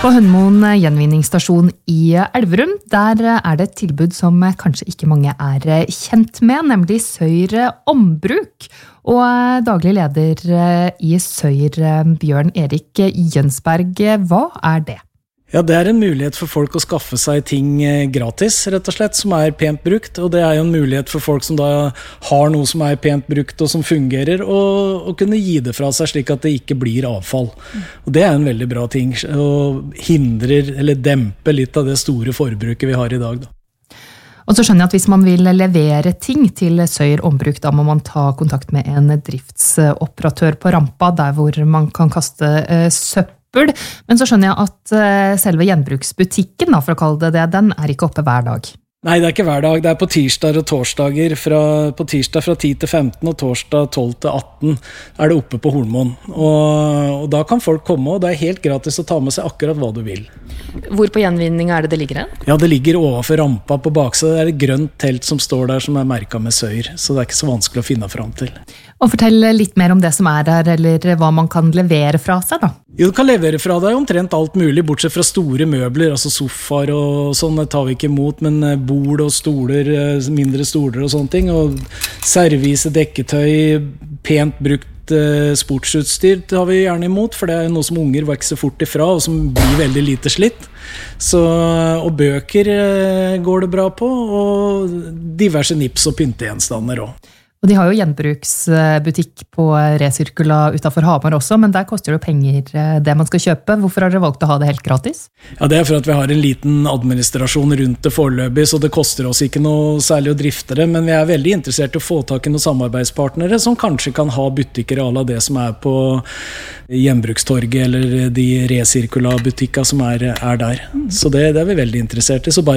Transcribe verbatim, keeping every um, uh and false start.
På Hønmoen gjenvinningsstasjon i Elverum, der er det et tilbud som kanskje ikke mange er kjent med, nemlig Søyr Ombruk. Og daglig leder i Søyr, Bjørn Erik Jønsberg, hva er det? Ja, det er en mulighet for folk å skaffe seg ting gratis, rett og slett, som er pent brukt, og det er jo en mulighet for folk som da har noe som er pent brukt og som fungerer, og, og kunne gi det fra seg slik at det ikke blir avfall. Og det er en veldig bra ting, og hindrer eller demper litt av det store forbruket vi har i dag da. Og så skjønner jeg at hvis man vil levere ting til Søyr Ombruk, da må man ta kontakt med en driftsoperatør på rampa, der hvor man kan kaste uh, søppel. Men så skjønner jeg at uh, selve gjenbruksbutikken, da, for å kalle det det, den er ikke oppe hver dag. Nei, det er ikke hver dag. Det er på tirsdag og torsdager, fra, på tirsdag fra ti til femten og torsdag tolv til atten er det oppe på Hornmoen. Og, og da kan folk komme, og det er helt gratis å ta med seg akkurat hva du vil. Hvor på gjenvinning er det det ligger hen? Ja, det ligger overfor rampa på baksiden. Det er et grønt telt som står der som er merket med Søyr, så det er ikke så vanskelig å finne fram til. Og fortell litt mer om det som er der, eller hva man kan levere fra seg da. Jo, du kan levere fra deg omtrent alt mulig, bortsett fra store møbler, altså sofaer og sånn, det tar vi ikke imot, men bord og stoler, mindre stoler og sånne ting, og servise, dekketøy, pent brukt sportsutstyr tar vi gjerne imot, for det er noe som unger vokser fort ifra, og som blir veldig lite slitt. Så, og bøker går det bra på, og diverse nips og pyntegjenstander også. Og de har jo gjenbruksbutikk på Resirkula utenfor Hamar også, men der koster det penger det man skal kjøpe. Hvorfor har dere valgt å ha det helt gratis? Ja, det er for at vi har en liten administrasjon rundt det foreløpig, så det koster oss ikke noe særlig å drifte det, men vi er veldig interessert i å få tak i noen samarbeidspartnere som kanskje kan ha butikker av det som er på Gjenbrukstorget eller de Resirkula-butikker som er, er der. Så det, det er vi veldig interessert i, så bare